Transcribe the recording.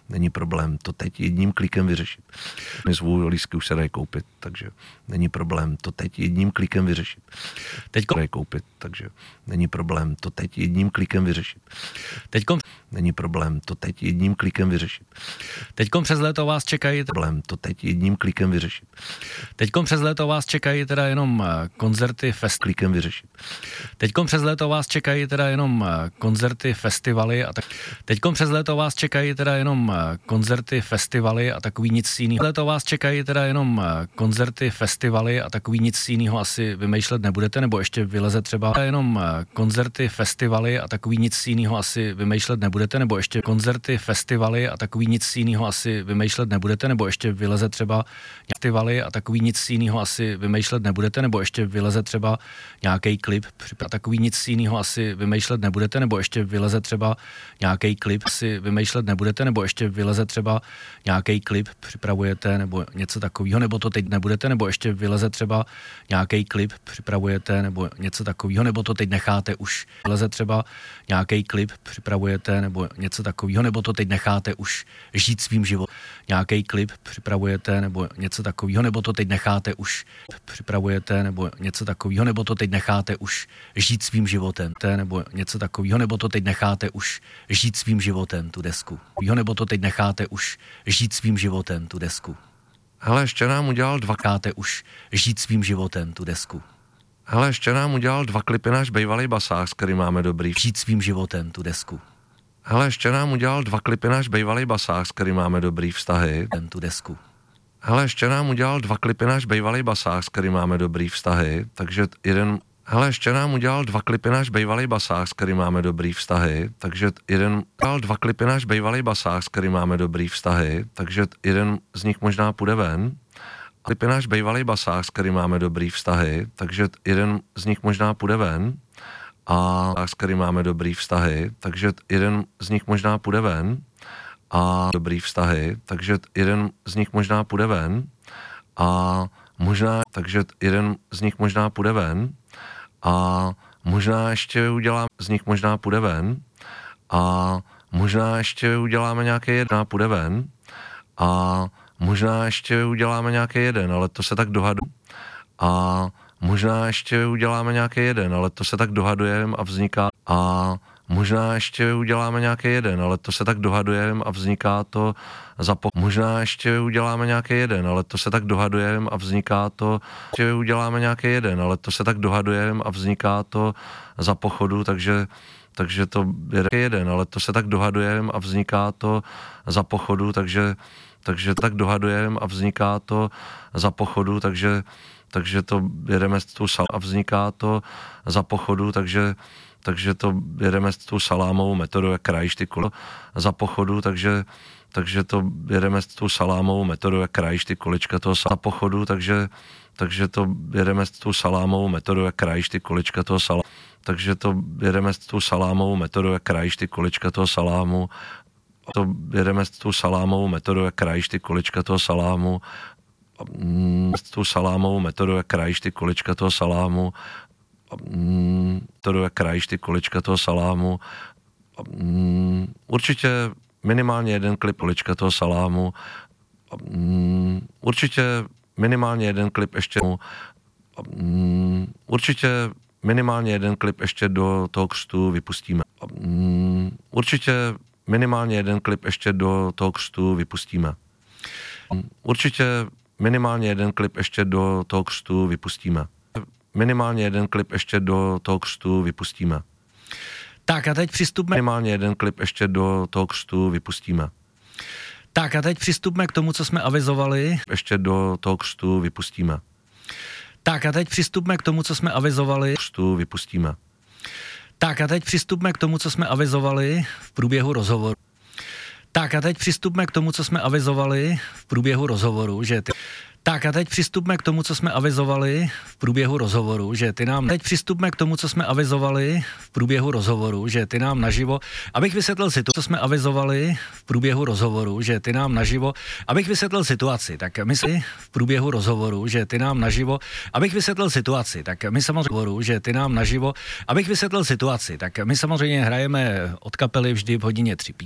není problém to teď jedním klikem vyřešit. Svou lístky už se dají koupit, takže není problém to teď jedním klikem vyřešit. Teďko dají koupit, takže není problém to teď jedním klikem vyřešit. Teďko není problém to teď jedním klikem vyřešit. Teďkom přes léto vás čekají problém to teď jedním klikem vyřešit. Teďkom přes léto vás čekají teda jenom koncerty klikem vyřešit. Teďkom přes léto vás čekají teda jenom koncerty, festivaly a tak. Teďkom přes léto vás čekají teda jenom koncerty, festivaly a takový nic jiného. Léto vás čekají teda jenom koncerty, festivaly a takový nic jiného asi vymýšlet nebudete, nebo ještě vyleze třeba jenom koncerty, festivaly a takový nic jiného asi vymýšlet nebudete, nebo ještě koncerty, festivaly a takový nic jiného asi vymýšlet nebudete, nebo ještě vyleze třeba festivaly a takový nic jiného asi vymýšlet nebudete, nebo ještě vyleze třeba nějaký klip a takový nic jiného asi vymýšlet nebudete, nebo ještě vyleze třeba nějaký klip si vymýšlet nebudete, nebo ještě vyleze třeba nějaký klip připravujete, nebo něco takového, nebo to teď nebudete, nebo ještě vyleze třeba nějaký klip připravujete, nebo něco takového, nebo to teď necháte už vyleze třeba nějaký klip připravujete, nebo něco takového, nebo to teď necháte už žít svým životem. Nějaký klip připravujete, nebo něco takového, nebo to teď necháte už připravujete, nebo něco takového, nebo to teď necháte už žít svým životem, nebo něco takového, nebo to teď necháte už žít svým životem tu desku. Nebo to teď necháte už žít svým životem tu desku. Hele, ještě nám udělal necháte už žít svým životem tu desku. Hele, ještě nám udělal 2 klipy náš bývalý basák, s kterým máme dobrý. Žít svým životem tu desku. Hele, ještě nám udělal 2 klipy náš bývalý basák, s kterým máme dobrý vztahy. Tu desku. Hele, ještě nám udělal 2 klipy náš bývalý basák, s kterým máme dobrý vztahy, takže jeden. Hele, ještě nám udělal 2 klipy náš bývalý basák, s kterým máme dobrý vztahy, takže jeden. Udělal 2 klipy náš bývalý basák, s kterým máme dobrý vztahy, takže jeden z nich možná půjde ven. Klipy náš bývalý basák, s kterým máme dobrý vztahy, takže jeden z nich možná půjde ven. A s kterým máme dobrý vztahy, takže jeden z nich možná půjde ven. A dobrý vztahy, takže jeden z nich možná půjde ven. A možná, takže jeden z nich možná půjde ven. A možná ještě udělám, z nich možná půjde ven. A možná ještě uděláme nějaký jeden, půjde ven. A možná ještě uděláme nějaký jeden, ale to se tak dohadu. A možná ještě uděláme nějaký jeden, ale to se tak dohadujeme a vzniká. A možná ještě uděláme nějaký jeden, ale to se tak dohadujeme a vzniká to možná ještě uděláme nějaký jeden, ale to se tak dohadujeme a vzniká to. Ještě uděláme nějaký jeden, ale to se tak dohadujeme a vzniká to za pochodu, takže to je jeden, ale to se tak dohadujeme a vzniká to za pochodu, takže tak dohadujeme a vzniká to za pochodu, takže to jedeme tu salámu a vzniká to za pochodu, takže to jedeme tu salámovou metodou, jak krájíš ty kolo za pochodu, takže to jedeme tu salámovou metodou, jak krájíš ty kolečka toho za pochodu, takže to jedeme tu salámovou metodou, jak krájíš ty kolečka toho salámu, takže to jedeme tu salámovou metodou, jak krájíš ty kolečka toho salámu, to jedeme tu salámovou metodou, jak krájíš ty kolečka toho salámu, tu salámovou metodou, jak krájíš ty kolečka toho salámu, metodou, jak krájíš ty kolečka toho salámu, určitě minimálně jeden klip kolečka toho salámu, určitě minimálně jeden klip ještě, určitě minimálně jeden klip ještě do toho křtu vypustíme. Určitě minimálně jeden klip ještě do toho křtu vypustíme. Určitě minimálně jeden klip ještě do toho křtu vypustíme. Minimálně jeden klip ještě do toho křtu vypustíme. Tak a teď přistupme. Minimálně jeden klip ještě do toho křtu vypustíme. Tak a teď přistupme k tomu, co jsme avizovali. Ještě do toho křtu vypustíme. Tak a teď přistupme k tomu, co jsme avizovali. Křtu vypustíme. Tak a teď přistupme k tomu, co jsme avizovali v průběhu rozhovoru. Tak a teď přistupme k tomu, co jsme avizovali v průběhu rozhovoru, že ty. Tak a teď přistupme k tomu, co jsme avizovali v průběhu rozhovoru, že ty nám. Teď přistupme k tomu, co jsme avizovali v průběhu rozhovoru, že ty nám naživo. Abych vysvětlil situaci, co jsme avizovali v průběhu rozhovoru, že ty nám naživo. Abych vysvětlil situaci, tak my si v průběhu rozhovoru, že ty nám naživo. Abych vysvětlil situaci, tak my samozřejmě, že ty nám naživo. Abych vysvětlil situaci, tak my samozřejmě hrajeme od kapely vždy v hodině 3.